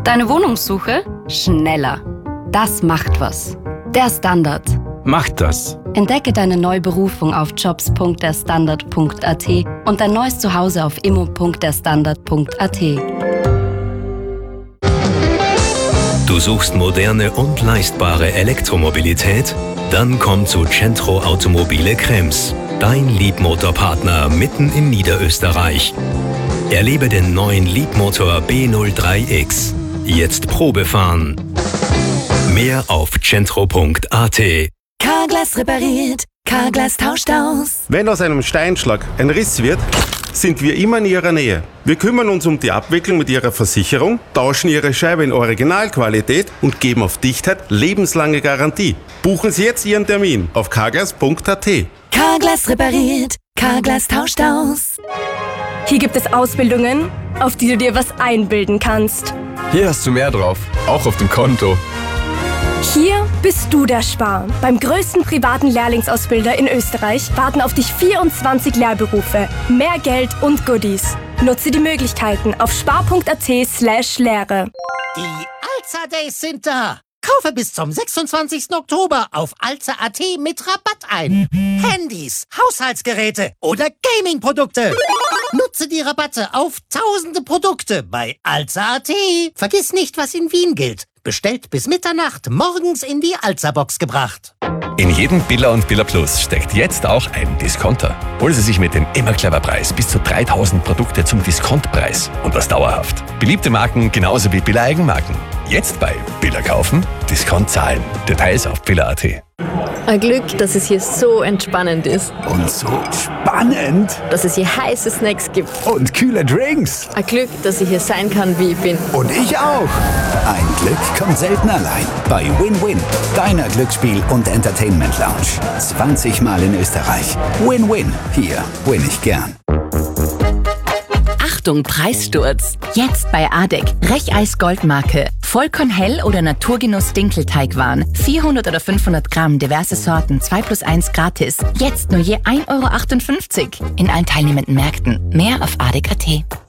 Deine Wohnungssuche? Schneller. Das macht was. Der Standard. Macht das. Entdecke deine neue Berufung auf jobs.derstandard.at und dein neues Zuhause auf immo.derstandard.at. Du suchst moderne und leistbare Elektromobilität? Dann komm zu Centro Automobile Krems, dein Leapmotor-Partner mitten in Niederösterreich. Erlebe den neuen Leapmotor B03X. Jetzt Probe fahren. Mehr auf centro.at. Carglass repariert, Carglass tauscht aus. Wenn aus einem Steinschlag ein Riss wird, sind wir immer in Ihrer Nähe. Wir kümmern uns um die Abwicklung mit Ihrer Versicherung, tauschen Ihre Scheibe in Originalqualität und geben auf Dichtheit lebenslange Garantie. Buchen Sie jetzt Ihren Termin auf carglass.at. Carglass repariert, Carglass tauscht aus. Hier gibt es Ausbildungen, auf die du dir was einbilden kannst. Hier hast du mehr drauf, auch auf dem Konto. Hier bist du der Spar. Beim größten privaten Lehrlingsausbilder in Österreich warten auf dich 24 Lehrberufe, mehr Geld und Goodies. Nutze die Möglichkeiten auf spar.at/Lehre. Die Alza Days sind da. Kaufe bis zum 26. Oktober auf alza.at mit Rabatt ein. Handys, Haushaltsgeräte oder Gaming-Produkte. Nutze die Rabatte auf tausende Produkte bei alza.at. Vergiss nicht, was in Wien gilt. Bestellt bis Mitternacht, morgens in die Alza-Box gebracht. In jedem Billa und Billa Plus steckt jetzt auch ein Discounter. Holen Sie sich mit dem Immer-Clever-Preis bis zu 3000 Produkte zum Diskontpreis. Und das dauerhaft. Beliebte Marken genauso wie Billa-Eigenmarken. Jetzt bei Billa kaufen, Discount zahlen. Details auf billa.at. Ein Glück, dass es hier so entspannend ist. Und so spannend. Dass es hier heiße Snacks gibt. Und kühle Drinks. Ein Glück, dass ich hier sein kann, wie ich bin. Und ich auch. Ein Glück kommt selten allein. Bei Win-Win, deiner Glücksspiel- und Entertainment-Lounge. 20 Mal in Österreich. Win-Win. Hier win ich gern. Achtung, Preissturz! Jetzt bei ADEC. Recheis Goldmarke. Vollkornhell oder Naturgenuss Dinkelteigwaren. 400 oder 500 Gramm, diverse Sorten, 2+1 gratis. Jetzt nur je 1,58 € in allen teilnehmenden Märkten. Mehr auf adec.at.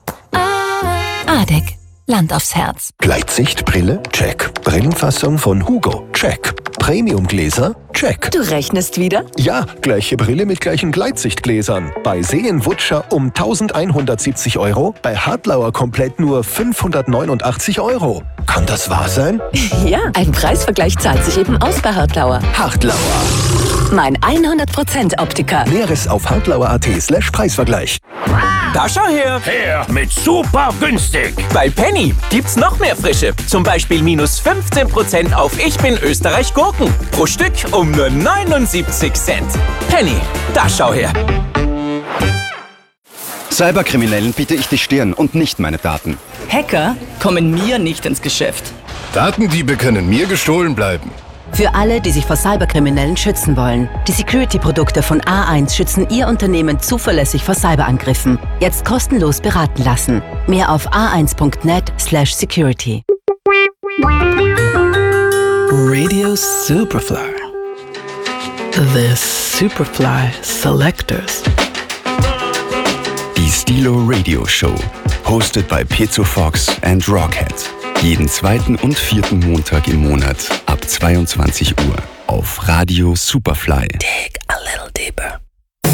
ADEC. Land aufs Herz. Gleitsichtbrille? Check. Brillenfassung von Hugo? Check. Premiumgläser? Check. Du rechnest wieder? Ja, gleiche Brille mit gleichen Gleitsichtgläsern. Bei Seenwutscher um 1170 €, bei Hartlauer komplett nur 589 €. Kann das wahr sein? Ja, ein Preisvergleich zahlt sich eben aus bei Hartlauer. Hartlauer. Mein 100% Optiker. Näheres auf hartlauer.at/Preisvergleich. Da schau her! Her mit super günstig! Bei Penny gibt's noch mehr Frische. Zum Beispiel minus 15% auf Ich bin Österreich Gurken. Pro Stück um nur 79 Cent. Penny, da schau her! Cyberkriminellen biete ich die Stirn und nicht meine Daten. Hacker kommen mir nicht ins Geschäft. Datendiebe können mir gestohlen bleiben. Für alle, die sich vor Cyberkriminellen schützen wollen. Die Security-Produkte von A1 schützen Ihr Unternehmen zuverlässig vor Cyberangriffen. Jetzt kostenlos beraten lassen. Mehr auf a1.net/security. Radio Superfly. The Superfly Selectors. Die Stilo Radio Show. Hosted by Pezzo Fox and Rockhead. Jeden zweiten und vierten Montag im Monat ab 22 Uhr auf Radio Superfly. Dig a little deeper.